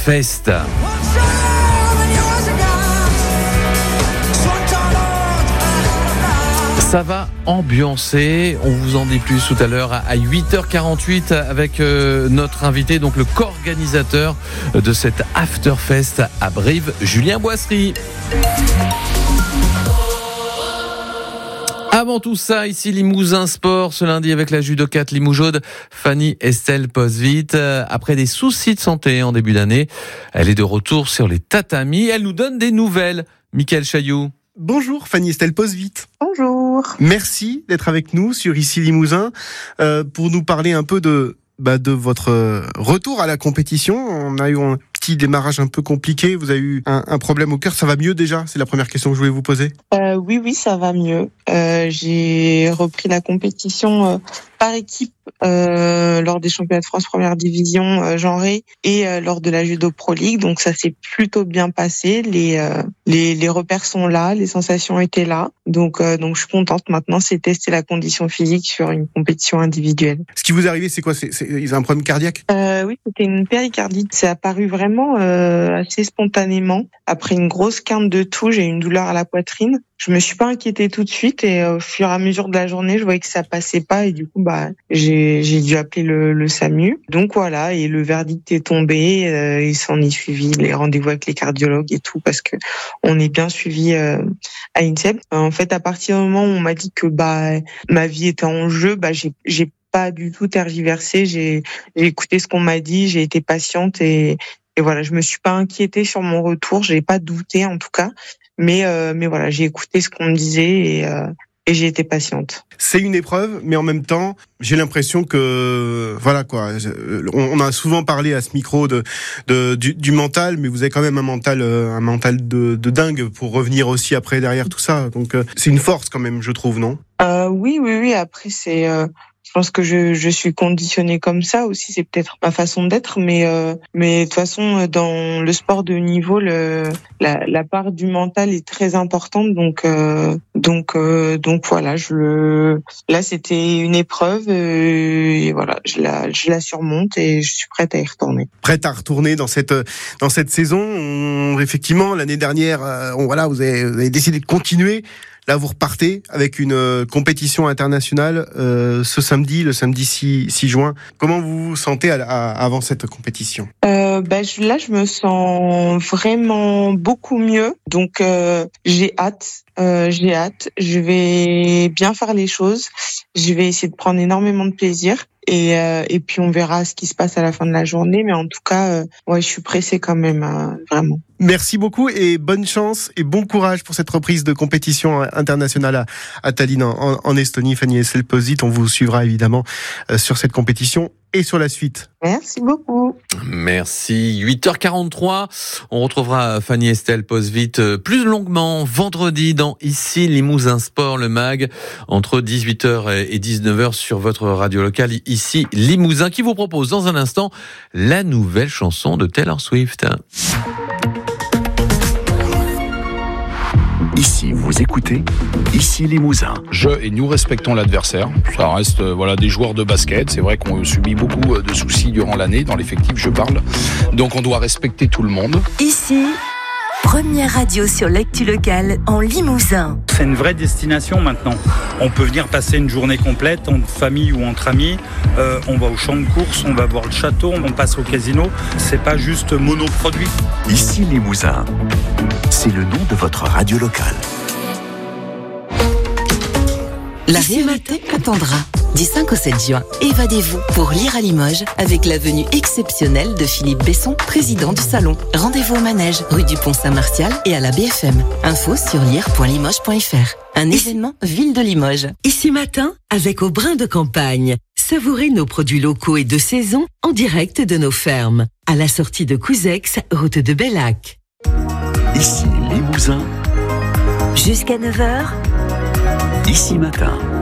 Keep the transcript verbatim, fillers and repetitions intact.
Fest. Ça va ambiancer, on vous en dit plus tout à l'heure à huit heures quarante-huit avec euh, notre invité, donc le co-organisateur de cet Afterfest à Brive, Julien Boisserie. Avant tout ça, ici Limousin Sport, ce lundi avec la judokate limougeaude Fanny Estelle Posvit. Après des soucis de santé en début d'année, elle est de retour sur les tatamis. Elle nous donne des nouvelles. Mickaël Chailloux. Bonjour Fanny Estelle Posvit. Bonjour. Merci d'être avec nous sur Ici Limousin euh, pour nous parler un peu de, bah, de votre retour à la compétition. On a eu un petit démarrage un peu compliqué. Vous avez eu un, un problème au cœur. Ça va mieux déjà ? C'est la première question que je voulais vous poser. Euh, oui, oui, ça va mieux. Euh, j'ai repris la compétition euh, par équipe euh, lors des championnats de France première division euh, genrée et euh, lors de la Judo Pro League. Donc ça s'est plutôt bien passé. Les euh, les, les repères sont là, les sensations étaient là. Donc euh, donc je suis contente. Maintenant, c'est tester la condition physique sur une compétition individuelle. Ce qui vous est arrivé, c'est quoi ? C'est, c'est ils ont un problème cardiaque ? euh, Oui, c'était une péricardite. C'est apparu vraiment euh, assez spontanément. Après une grosse quinte de toux, j'ai eu une douleur à la poitrine. Je me suis pas inquiétée tout de suite et au fur et à mesure de la journée, je voyais que ça passait pas et du coup, bah, j'ai, j'ai dû appeler le, le SAMU. Donc voilà, et le verdict est tombé. Euh, il s'en est suivi les rendez-vous avec les cardiologues et tout parce que on est bien suivi euh, à INSEP. En fait, à partir du moment où on m'a dit que bah ma vie était en jeu, bah j'ai, j'ai pas du tout tergiversé. J'ai, j'ai écouté ce qu'on m'a dit, j'ai été patiente et, et voilà, je me suis pas inquiétée sur mon retour. J'ai pas douté en tout cas. Mais euh, mais voilà, j'ai écouté ce qu'on me disait et, euh, et j'ai été patiente. C'est une épreuve, mais en même temps, j'ai l'impression que voilà quoi. On, on a souvent parlé à ce micro de, de du, du mental, mais vous avez quand même un mental un mental de, de dingue pour revenir aussi après derrière tout ça. Donc euh, c'est une force quand même, je trouve, non ? euh, Oui oui oui. Après c'est euh... Je pense que je, je suis conditionnée comme ça aussi, c'est peut-être ma façon d'être, mais euh, mais de toute façon dans le sport de haut niveau, le la, la part du mental est très importante, donc euh, donc euh, donc voilà, je le là c'était une épreuve euh, et voilà, je la je la surmonte et je suis prête à y retourner. Prête à retourner dans cette dans cette saison. On, effectivement, l'année dernière, on, voilà, vous avez, vous avez décidé de continuer. Là, vous repartez avec une euh, compétition internationale euh, ce samedi, le samedi six juin. Comment vous vous sentez à, à, avant cette compétition ? euh, bah, je, Là, je me sens vraiment beaucoup mieux. Donc, euh, j'ai hâte. Euh, j'ai hâte. Je vais bien faire les choses. Je vais essayer de prendre énormément de plaisir. Et, euh, et puis, on verra ce qui se passe à la fin de la journée. Mais en tout cas, euh, ouais, je suis pressée quand même, hein, vraiment. Merci beaucoup et bonne chance et bon courage pour cette reprise de compétition internationale à, à Tallinn en, en Estonie. Fanny Estelle Posvit, on vous suivra évidemment euh, sur cette compétition et sur la suite. Merci beaucoup. Merci. huit heures quarante-trois. On retrouvera Fanny Estelle Posvit plus longuement vendredi dans Ici Limousin Sport, le mag, entre dix-huit heures et dix-neuf heures sur votre radio locale Ici Limousin, qui vous propose dans un instant la nouvelle chanson de Taylor Swift. Ici, vous écoutez Ici Limousin. Je et nous respectons l'adversaire. Ça reste euh, voilà des joueurs de basket. C'est vrai qu'on subit beaucoup de soucis durant l'année, dans l'effectif je parle. Donc on doit respecter tout le monde. Ici, première radio sur l'actu locale en Limousin. C'est une vraie destination maintenant. On peut venir passer une journée complète en famille ou entre amis. Euh, on va au champ de course, on va voir le château, on passe au casino. C'est pas juste monoproduit. Ici Limousin. C'est le nom de votre radio locale. La réalité attendra. Du cinq au sept juin, évadez-vous pour lire à Limoges avec la venue exceptionnelle de Philippe Besson, président du salon. Rendez-vous au manège, rue du Pont-Saint-Martial et à la B F M. Info sur lire point limoges point f r. Un événement Ville de Limoges. Ici matin, avec Au Brin de Campagne. Savourez nos produits locaux et de saison en direct de nos fermes. À la sortie de Couzex, route de Bellac. Ici Limousin. Jusqu'à neuf heures. Ici matin.